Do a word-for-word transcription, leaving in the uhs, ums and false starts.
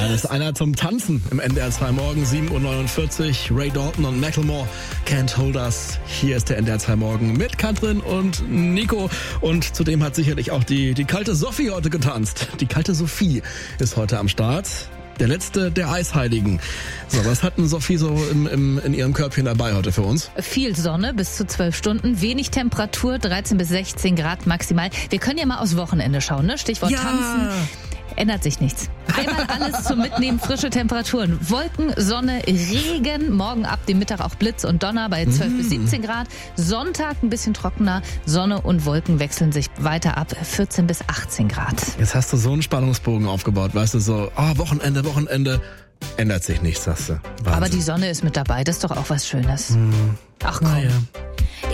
Nein, das ist einer zum Tanzen im N D R zwei Morgen, sieben Uhr neunundvierzig. Ray Dalton und Macklemore, Can't Hold Us. Hier ist der N D R zwei Morgen mit Katrin und Nico. Und zudem hat sicherlich auch die, die kalte Sophie heute getanzt. Die kalte Sophie ist heute am Start. Der letzte der Eisheiligen. So, was hat denn Sophie so im, im, in ihrem Körbchen dabei heute für uns? Viel Sonne, bis zu zwölf Stunden, wenig Temperatur, dreizehn bis sechzehn Grad maximal. Wir können ja mal aufs Wochenende schauen, ne? Stichwort Ja. Tanzen. Ändert sich nichts. Einmal alles zum Mitnehmen, frische Temperaturen. Wolken, Sonne, Regen, morgen ab dem Mittag auch Blitz und Donner bei zwölf bis siebzehn Grad. Sonntag ein bisschen trockener, Sonne und Wolken wechseln sich weiter ab, vierzehn bis achtzehn Grad. Jetzt hast du so einen Spannungsbogen aufgebaut, weißt du, so, oh, Wochenende, Wochenende, ändert sich nichts, sagst du. Wahnsinn. Aber die Sonne ist mit dabei, das ist doch auch was Schönes. Ach komm. Naja.